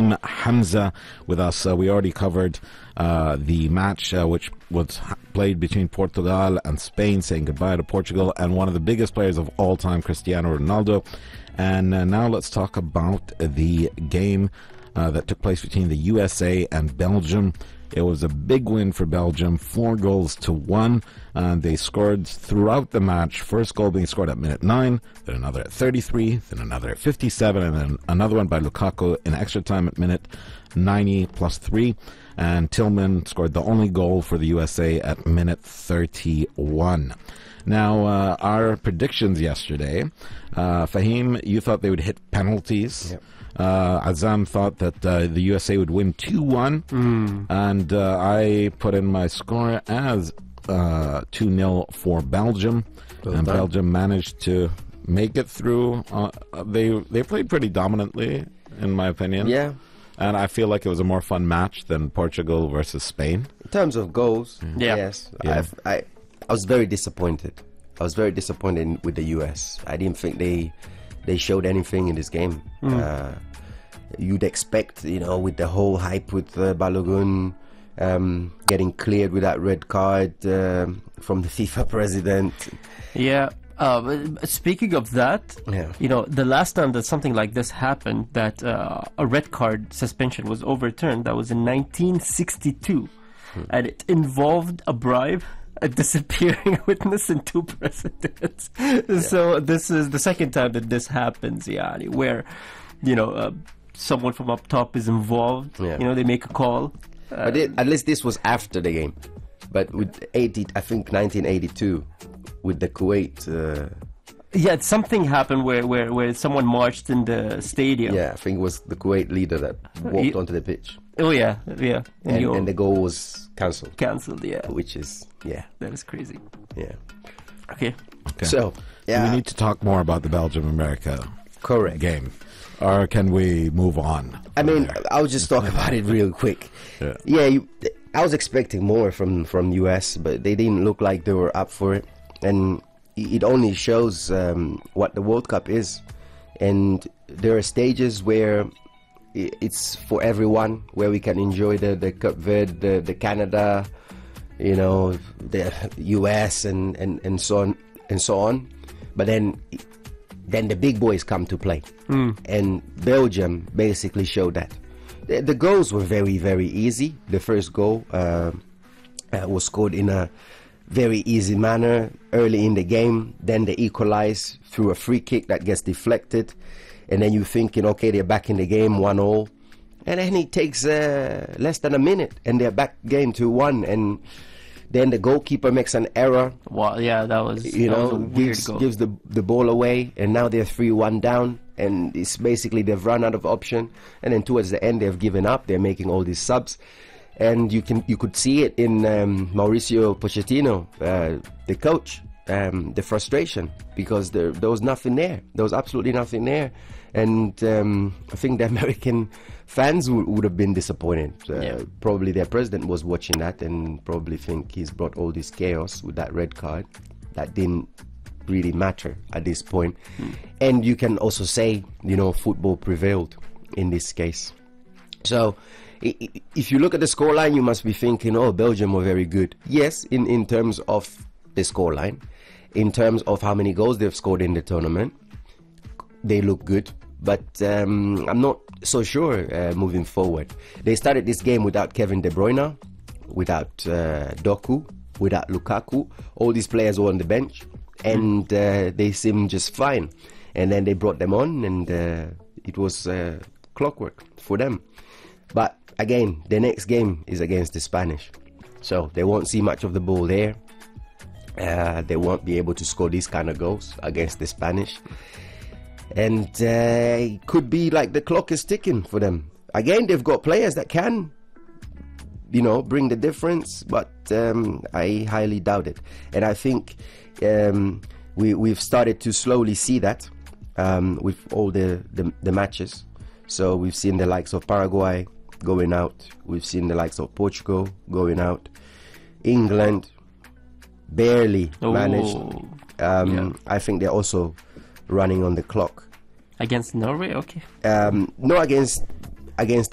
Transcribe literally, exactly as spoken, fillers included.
Fahim Hamza with us. Uh, we already covered uh, the match uh, which was ha- played between Portugal and Spain, saying goodbye to Portugal and one of the biggest players of all time, Cristiano Ronaldo. And uh, now let's talk about the game uh, that took place between the U S A and Belgium. It was a big win for Belgium, four goals to one. Uh, they scored throughout the match, first goal being scored at minute nine, then another at thirty-three, then another at fifty-seven, and then another one by Lukaku in extra time at minute ninety plus three. And Tillman scored the only goal for the U S A at minute thirty-one. Now, uh, our predictions yesterday, uh, Fahim, you thought they would hit penalties. Yep. Uh, Azam thought that uh, the U S A would win two one, Mm. and uh, I put in my score as uh, two nil for Belgium, Well and done. Belgium managed to make it through. Uh, they they played pretty dominantly, in my opinion. Yeah. And I feel like it was a more fun match than Portugal versus Spain. In terms of goals, Yeah. yes, Yeah. I've, I I was very disappointed. I was very disappointed with the U S. I didn't think they they showed anything in this game. Uh, you'd expect, you know, with the whole hype with uh, Balogun um, getting cleared with that red card um from the FIFA president. Yeah. Uh, but speaking of that, Yeah. you know, the last time that something like this happened, that uh, a red card suspension was overturned, that was in nineteen sixty-two, and it involved a bribe, a disappearing witness, and two presidents. So this is the second time that this happens, yeah, where, you know, uh, someone from up top is involved. Yeah. You know, they make a call. Uh, But it, at least this was after the game. But with eighty, I think nineteen eighty-two, with the Kuwait. Uh, yeah, something happened where, where, where someone marched in the stadium. yeah, I think it was the Kuwait leader that walked Ye- onto the pitch. Oh yeah, yeah. And, And, you and the goal was cancelled, cancelled. Yeah, which is, yeah, that is crazy. yeah. Okay. Okay. So, yeah, we need to talk more about the Belgium-America correct. game. Or can we move on? I from mean, there? I'll just talk about it real quick. Yeah. Yeah, you, I was expecting more from from U S, but they didn't look like they were up for it, and it only shows um, what the World Cup is. And there are stages where i- it's for everyone, where we can enjoy the the Cape Verde, the, the Canada, you know, the U S and, and, and so on and so on. But then then the big boys come to play, and Belgium basically showed that. The, the goals were very, very easy. The first goal uh, uh, was scored in a very easy manner early in the game. Then they equalize through a free kick that gets deflected, and then you're thinking, okay, they're back in the game, one all, and then it takes uh, less than a minute, and they're back game to one, and then the goalkeeper makes an error. Well, yeah, that was You that was know, a weird gives, goal. gives the the ball away, and now they're three one down, and it's basically they've run out of option. And then towards the end, they've given up. They're making all these subs, and you can you could see it in um, Mauricio Pochettino, uh, the coach, um, the frustration, because there there was nothing there. There was absolutely nothing there, and um, I think the American fans w- would have been disappointed. Uh, Yeah. Probably their president was watching that and probably think he's brought all this chaos with that red card that didn't really matter at this point. And you can also say, you know, football prevailed in this case. So i- i- if you look at the scoreline, you must be thinking, oh, Belgium were very good. Yes, in, in terms of the scoreline, in terms of how many goals they've scored in the tournament, they look good. But um, I'm not so sure uh, moving forward. They started this game without Kevin De Bruyne, without uh, Doku, without Lukaku. All these players were on the bench, and uh, they seemed just fine. And then they brought them on, and uh, it was uh, clockwork for them. But again, the next game is against the Spanish, so they won't see much of the ball there. Uh, they won't be able to score these kind of goals against the Spanish. And uh, it could be like the clock is ticking for them. Again, they've got players that can, you know, bring the difference, but um, I highly doubt it. And I think um, we, we've started to slowly see that um, with all the, the, the matches. So we've seen the likes of Paraguay going out. We've seen the likes of Portugal going out. England barely Oh, managed. Um, yeah. I think they're also running on the clock. Against Norway, okay. Um, not against against